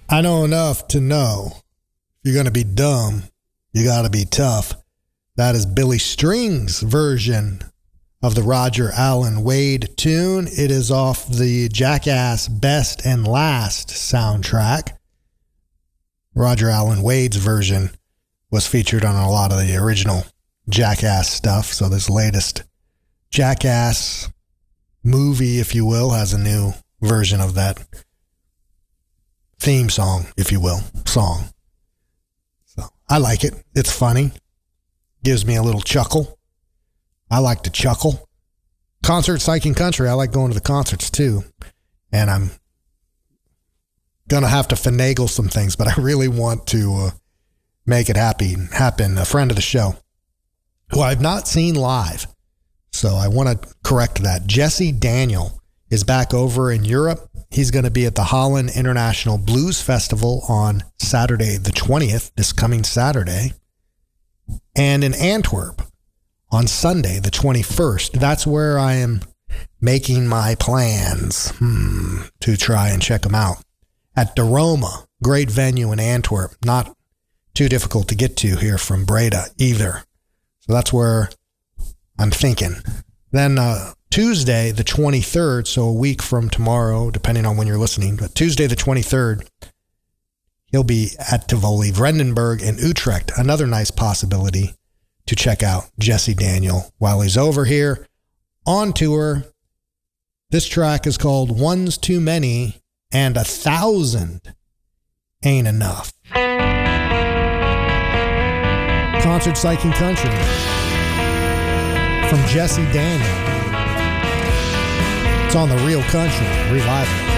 I know enough to know if you're going to be dumb, you got to be tough. That is Billy String's version of the Roger Allen Wade tune. It is off the Jackass Best and Last soundtrack. Roger Allen Wade's version was featured on a lot of the original Jackass stuff. So this latest Jackass movie, if you will, has a new version of that theme song, if you will, song. So I like it. It's funny. Gives me a little chuckle. I like to chuckle. Concert Psych and Country. I like going to the concerts too. And I'm going to have to finagle some things, but I really want to make it happen. A friend of the show who I've not seen live. So I want to correct that. Jesse Daniel is back over in Europe. He's going to be at the Holland International Blues Festival on Saturday the 20th, this coming Saturday. And in Antwerp on Sunday the 21st. That's where I am making my plans to try and check them out. At De Roma, great venue in Antwerp. Not too difficult to get to here from Breda either. So that's where I'm thinking. Then Tuesday, the 23rd, so a week from tomorrow, depending on when you're listening, but Tuesday, the 23rd, he'll be at Tivoli, Vredenburg, and Utrecht. Another nice possibility to check out Jesse Daniel while he's over here on tour. This track is called One's Too Many and 1,000 Ain't Enough. Concert Psych and Country from Jesse Daniel. It's on the Real Country Revival.